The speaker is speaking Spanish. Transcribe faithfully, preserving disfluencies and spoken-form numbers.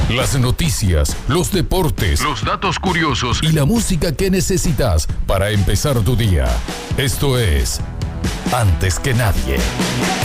Las noticias, los deportes, los datos curiosos y la música que necesitas para empezar tu día. Esto es Antes que Nadie.